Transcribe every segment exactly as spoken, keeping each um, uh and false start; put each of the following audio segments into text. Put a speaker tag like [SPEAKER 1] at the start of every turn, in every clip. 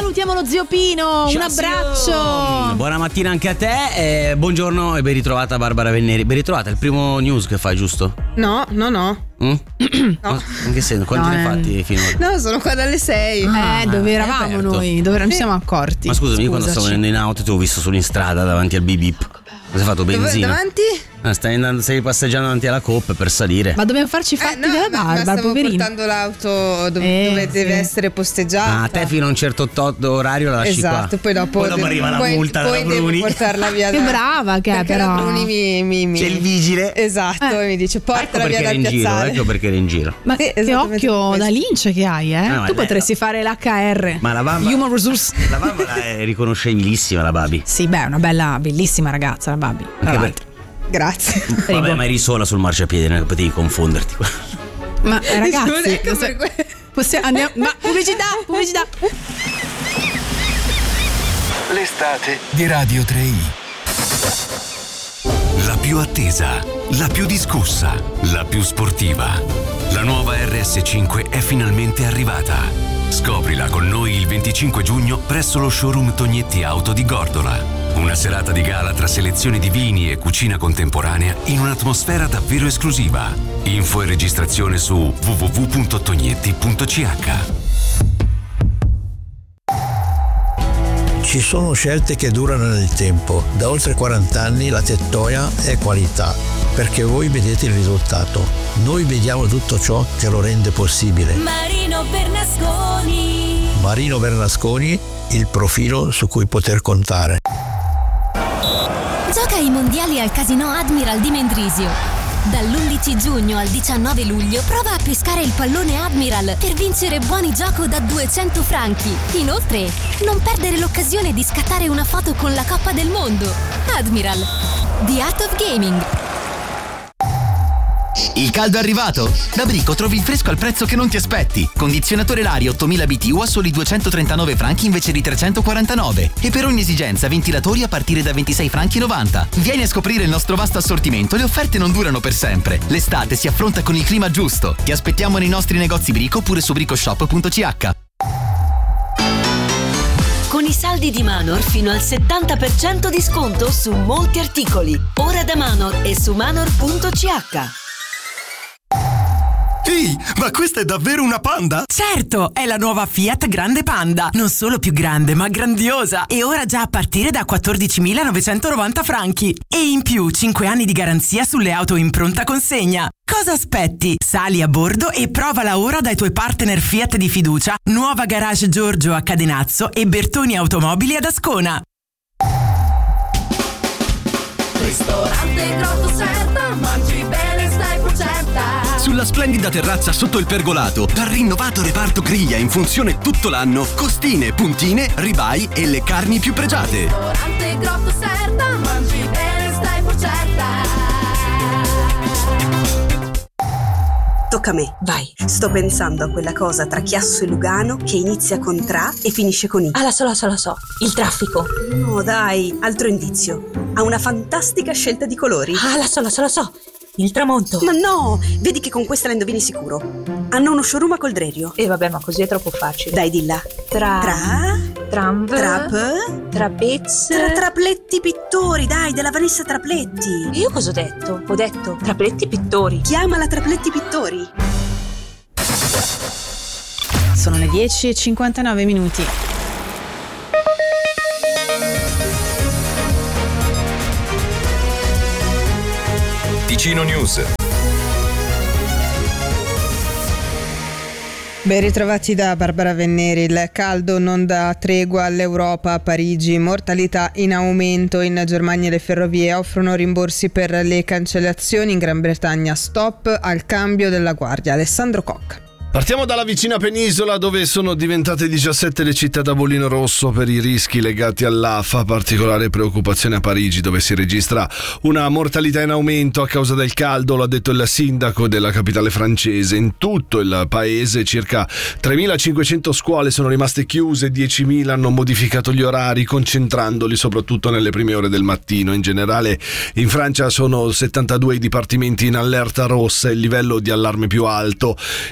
[SPEAKER 1] Salutiamo lo zio Pino,
[SPEAKER 2] Ciao,
[SPEAKER 1] un abbraccio.
[SPEAKER 2] zio. Buona mattina anche a te, eh, buongiorno e ben ritrovata Barbara Venneri. Ben ritrovata, è il primo news che fai, giusto?
[SPEAKER 3] No, no, no.
[SPEAKER 2] Mm?
[SPEAKER 3] No.
[SPEAKER 2] In che senso? Quanti
[SPEAKER 1] No,
[SPEAKER 2] ne hai
[SPEAKER 1] eh.
[SPEAKER 2] fatti finora?
[SPEAKER 3] No, sono qua dalle sei.
[SPEAKER 1] Eh, dove eravamo
[SPEAKER 2] aperto.
[SPEAKER 1] noi? Dove non ci siamo accorti?
[SPEAKER 2] Ma scusami, io quando stavo
[SPEAKER 1] Scusaci.
[SPEAKER 2] venendo in auto ti ho visto solo in strada davanti al Bip Bip. Cosa hai fatto,
[SPEAKER 3] Dove-
[SPEAKER 2] benzina?
[SPEAKER 3] davanti?
[SPEAKER 2] Ah, stai, andando, stai passeggiando davanti alla Coop per salire.
[SPEAKER 1] Ma dobbiamo farci i fatti
[SPEAKER 3] Eh, no,
[SPEAKER 1] della
[SPEAKER 3] ma- ma
[SPEAKER 1] Barbara,
[SPEAKER 3] stavo
[SPEAKER 1] poverino.
[SPEAKER 3] portando l'auto dove,
[SPEAKER 1] Eh,
[SPEAKER 3] dove
[SPEAKER 1] sì.
[SPEAKER 3] deve essere posteggiata.
[SPEAKER 2] Ah, a te fino a un certo tot orario la lasci
[SPEAKER 3] Esatto,
[SPEAKER 2] qua.
[SPEAKER 3] poi dopo,
[SPEAKER 2] Poi dopo
[SPEAKER 3] devo-
[SPEAKER 2] arriva la
[SPEAKER 3] poi-
[SPEAKER 2] multa
[SPEAKER 3] poi
[SPEAKER 2] della
[SPEAKER 3] devo
[SPEAKER 2] Bruni.
[SPEAKER 3] portarla via
[SPEAKER 1] Che
[SPEAKER 3] da-
[SPEAKER 1] brava che è,
[SPEAKER 3] perché
[SPEAKER 1] però.
[SPEAKER 3] la Bruni mi, mi, mi-
[SPEAKER 2] C'è il vigile.
[SPEAKER 3] Esatto,
[SPEAKER 1] Eh.
[SPEAKER 3] e mi dice
[SPEAKER 2] Ecco
[SPEAKER 3] portala
[SPEAKER 2] perché
[SPEAKER 3] via
[SPEAKER 2] era
[SPEAKER 3] dal
[SPEAKER 2] in giro,
[SPEAKER 3] piazzale.
[SPEAKER 2] ecco perché era in giro.
[SPEAKER 1] Ma
[SPEAKER 3] Sì,
[SPEAKER 1] che
[SPEAKER 3] esattamente
[SPEAKER 1] occhio
[SPEAKER 3] questo.
[SPEAKER 1] da lince che hai, eh?
[SPEAKER 2] No, ma
[SPEAKER 1] tu
[SPEAKER 2] lei-
[SPEAKER 1] potresti fare l'H R.
[SPEAKER 2] Ma la bamba
[SPEAKER 1] Human Resource.
[SPEAKER 2] La bamba è riconoscibilissima, la Babi.
[SPEAKER 1] Sì, beh, è una bella, bellissima ragazza, la Babi. Tra
[SPEAKER 2] Anche
[SPEAKER 1] l'altro.
[SPEAKER 3] Grazie.
[SPEAKER 2] Vabbè, ma eri sola sul marciapiede, non potevi confonderti.
[SPEAKER 1] Ma eh, ragazzi,
[SPEAKER 3] Ecco per que-
[SPEAKER 1] possiamo, andiamo, ma pubblicità, pubblicità.
[SPEAKER 4] L'estate di Radio tre i. La più attesa, la più discussa, la più sportiva. La nuova R S cinque è finalmente arrivata. Scoprila con noi il venticinque giugno presso lo showroom Tognetti Auto di Gordola. Una serata di gala tra selezioni di vini e cucina contemporanea in un'atmosfera davvero esclusiva. Info e registrazione su w w w punto tognetti punto c h.
[SPEAKER 5] Ci sono scelte che durano nel tempo. Da oltre quaranta anni la Tettoia è qualità, perché voi vedete il risultato. Noi vediamo tutto ciò che lo rende possibile.
[SPEAKER 6] Marino Bernasconi.
[SPEAKER 5] Marino Bernasconi, il profilo su cui poter contare.
[SPEAKER 6] Gioca ai mondiali al Casino Admiral di Mendrisio. Dall'undici giugno al diciannove luglio prova a pescare il pallone Admiral per vincere buoni gioco da duecento franchi. Inoltre, non perdere l'occasione di scattare una foto con la Coppa del Mondo. Admiral, The Art of Gaming.
[SPEAKER 7] Il caldo è arrivato? Da Brico trovi il fresco al prezzo che non ti aspetti. Condizionatore Lari ottomila B T U a soli duecentotrentanove franchi invece di trecentoquarantanove. E per ogni esigenza ventilatori a partire da ventisei franchi e novanta. Vieni a scoprire il nostro vasto assortimento, le offerte non durano per sempre. L'estate si affronta con il clima giusto. Ti aspettiamo nei nostri negozi Brico oppure su bricoshop punto c h.
[SPEAKER 8] Con i saldi di Manor fino al settanta per cento di sconto su molti articoli. Ora da Manor e su manor punto c h.
[SPEAKER 9] Ehi, ma questa è davvero una Panda?
[SPEAKER 10] Certo, è la nuova Fiat Grande Panda. Non solo più grande, ma grandiosa. E ora già a partire da quattordicimilanovecentovananta franchi. E in più cinque anni di garanzia sulle auto in pronta consegna. Cosa aspetti? Sali a bordo e provala ora dai tuoi partner Fiat di fiducia, Nuova Garage Giorgio a Cadenazzo e Bertoni Automobili ad Ascona.
[SPEAKER 6] Ristorante Grotto Serta, mangi bene, stai pucetta.
[SPEAKER 9] Sulla splendida terrazza sotto il pergolato, dal rinnovato reparto griglia in funzione tutto l'anno, costine, puntine, ribeye e le carni più pregiate.
[SPEAKER 6] Ristorante Grotto Serta, mangi bene, stai pucetta.
[SPEAKER 11] Tocca a me, vai. Sto pensando a quella cosa tra Chiasso e Lugano che inizia con tra e finisce con i.
[SPEAKER 8] Ah, la so, la so, la so. Il traffico.
[SPEAKER 11] No, dai, altro indizio. Ha una fantastica scelta di colori.
[SPEAKER 8] Ah, la so, la so, la so. Il tramonto.
[SPEAKER 11] Ma no, vedi che con questa la indovini sicuro. Hanno uno showroom a Coldrerio.
[SPEAKER 8] E eh, vabbè, ma così è troppo facile.
[SPEAKER 11] Dai, dilla.
[SPEAKER 8] Tra...
[SPEAKER 11] Tra...
[SPEAKER 8] Tramv...
[SPEAKER 11] Trap...
[SPEAKER 8] Trapez...
[SPEAKER 11] Tra Trapletti Pittori, dai, della Vanessa Trapletti.
[SPEAKER 8] Io cosa ho detto? Ho detto Trapletti Pittori.
[SPEAKER 11] Chiamala Trapletti Pittori.
[SPEAKER 1] Sono le dieci e cinquantanove minuti.
[SPEAKER 4] Ticino News.
[SPEAKER 3] Ben ritrovati da Barbara Venneri. Il caldo non dà tregua all'Europa. A Parigi, mortalità in aumento. In Germania le ferrovie offrono rimborsi per le cancellazioni. In Gran Bretagna stop al cambio della guardia. Alessandro Cocca.
[SPEAKER 12] Partiamo dalla vicina penisola, dove sono diventate diciassette le città da bollino rosso per i rischi legati all'A F A. Particolare preoccupazione a Parigi, dove si registra una mortalità in aumento a causa del caldo, lo ha detto il sindaco della capitale francese. In tutto il paese circa tremilacinquecento scuole sono rimaste chiuse, diecimila hanno modificato gli orari, concentrandoli soprattutto nelle prime ore del mattino. In generale in Francia sono settantadue i dipartimenti in allerta rossa, il livello di allarme più alto. In Germania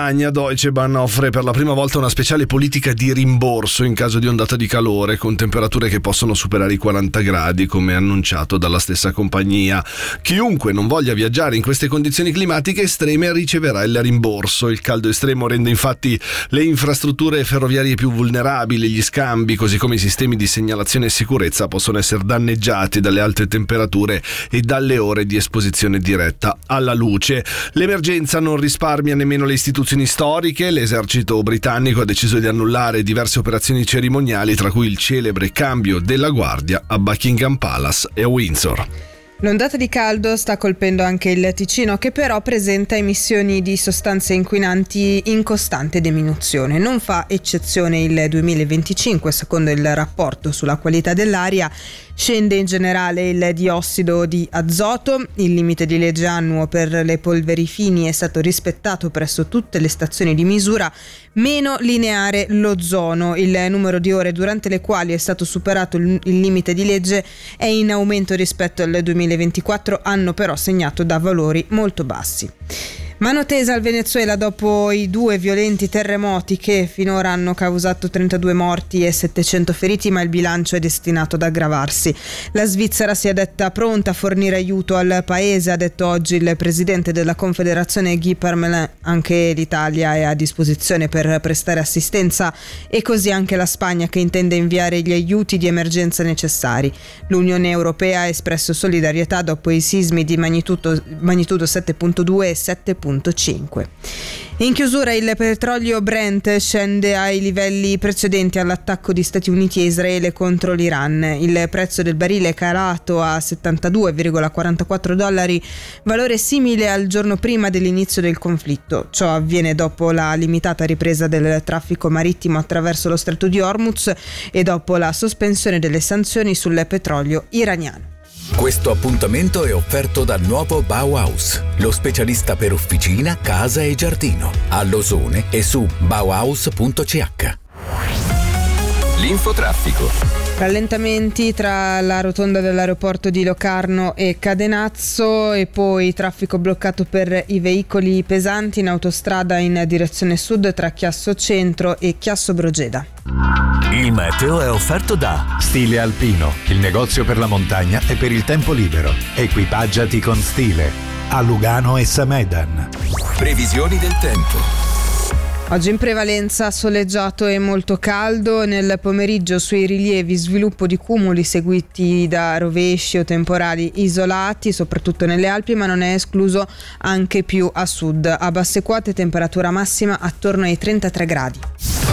[SPEAKER 12] Spagna Deutsche Bahn offre per la prima volta una speciale politica di rimborso in caso di ondata di calore con temperature che possono superare i quaranta gradi, come annunciato dalla stessa compagnia. Chiunque non voglia viaggiare in queste condizioni climatiche estreme riceverà il rimborso. Il caldo estremo rende infatti le infrastrutture ferroviarie più vulnerabili, gli scambi, così come i sistemi di segnalazione e sicurezza possono essere danneggiati dalle alte temperature e dalle ore di esposizione diretta alla luce. L'emergenza non risparmia nemmeno le istituzioni storiche. L'esercito britannico ha deciso di annullare diverse operazioni cerimoniali, tra cui il celebre cambio della guardia a Buckingham Palace e a Windsor.
[SPEAKER 3] L'ondata di caldo sta colpendo anche il Ticino, che però presenta emissioni di sostanze inquinanti in costante diminuzione. Non fa eccezione il duemilaventicinque, secondo il rapporto sulla qualità dell'aria. Scende in generale il diossido di azoto, il limite di legge annuo per le polveri fini è stato rispettato presso tutte le stazioni di misura, meno lineare l'ozono. Il numero di ore durante le quali è stato superato il limite di legge è in aumento rispetto al duemilaventiquattro, anno però segnato da valori molto bassi. Mano tesa al Venezuela dopo i due violenti terremoti che finora hanno causato trentadue morti e settecento feriti, ma il bilancio è destinato ad aggravarsi. La Svizzera si è detta pronta a fornire aiuto al paese, ha detto oggi il presidente della Confederazione Guy Parmelin. Anche l'Italia è a disposizione per prestare assistenza e così anche la Spagna, che intende inviare gli aiuti di emergenza necessari. L'Unione Europea ha espresso solidarietà dopo i sismi di magnitudo, magnitudo sette virgola due e sette virgola cinque. In chiusura il petrolio Brent scende ai livelli precedenti all'attacco di Stati Uniti e Israele contro l'Iran. Il prezzo del barile è calato a settantadue virgola quarantaquattro dollari, valore simile al giorno prima dell'inizio del conflitto. Ciò avviene dopo la limitata ripresa del traffico marittimo attraverso lo Stretto di Hormuz e dopo la sospensione delle sanzioni sul petrolio iraniano.
[SPEAKER 13] Questo appuntamento è offerto dal nuovo Bauhaus, lo specialista per officina, casa e giardino, a Losone e su bauhaus punto c h.
[SPEAKER 9] L'infotraffico.
[SPEAKER 3] Rallentamenti tra la rotonda dell'aeroporto di Locarno e Cadenazzo e poi traffico bloccato per i veicoli pesanti in autostrada in direzione sud tra Chiasso Centro e Chiasso Brogeda.
[SPEAKER 14] Il meteo è offerto da Stile Alpino, il negozio per la montagna e per il tempo libero. Equipaggiati con stile. A Lugano e Samedan.
[SPEAKER 13] Previsioni del tempo.
[SPEAKER 3] Oggi in prevalenza soleggiato e molto caldo, nel pomeriggio sui rilievi sviluppo di cumuli seguiti da rovesci o temporali isolati, soprattutto nelle Alpi, ma non è escluso anche più a sud. A basse quote temperatura massima attorno ai trentatré gradi.